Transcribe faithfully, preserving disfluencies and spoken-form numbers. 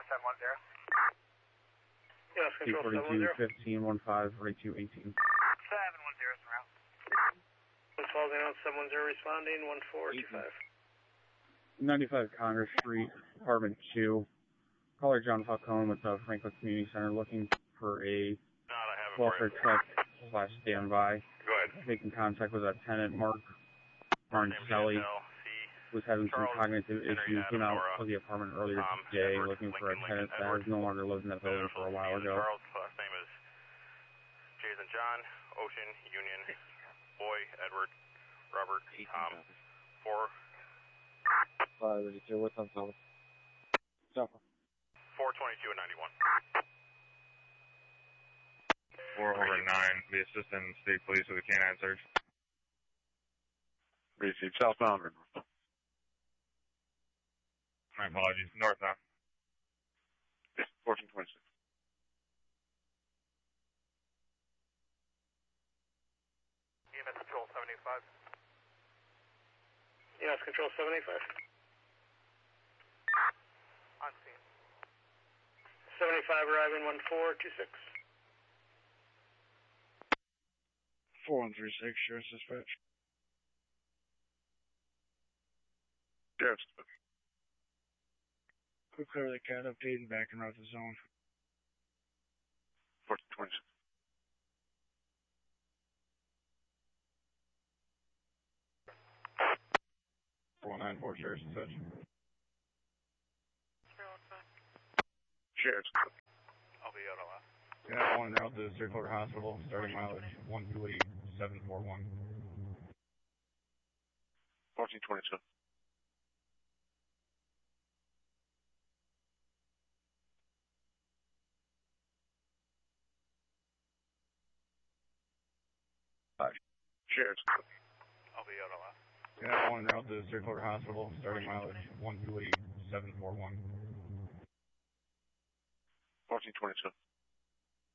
seven one zero. Yes, control seven one zero. fifteen one five, forty-two eighteen. seven one zero is en route. What's holding out, seven one zero responding, one four two five. ninety-five Congress Street, apartment two. Caller John Huckholm with the Franklin Community Center looking for a welfare tech slash standby. Go ahead. Making contact with a tenant, Mark Marcelli, who's having some cognitive issues. Came out of the apartment earlier today looking for a tenant that has no longer lived in that building for a while ago. Charles, last name is Jason John, Ocean, Union, Boy, Edward, Robert, Tom, four. Five eighty-two, what's on South? South. four twenty-two and ninety-one. four over nine, the assistant state police with a canine search. Received southbound or north? My apologies, north now. Yes, fourteen twenty-six. E M S Control seven eight five. Yes, control seven eight five. On scene. seventy-five arriving, one four two six. four one three six, Sheriff's Dispatch. Sheriff's Dispatch. Quick clear the cat updated back and route the zone. fourteen twenty-six. four nine four, Sheriff's Dispatch. Sheriff's Dispatch. I'll be out of last. Yeah, one route to Circular Hospital, starting mileage one two eight seven four one. fourteen twenty-two. Five. Sheriff's Dispatch. I'll be out of last. Yeah, one route to Circular Hospital, starting mileage one two eight seven four one. fourteen twenty-two.